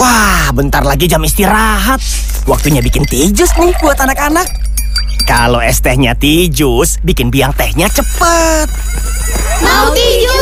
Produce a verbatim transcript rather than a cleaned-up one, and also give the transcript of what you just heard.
Wah, bentar lagi jam istirahat. Waktunya bikin teh jus nih buat anak-anak. Kalau es tehnya teh jus, bikin biang tehnya cepet. Mau teh jus?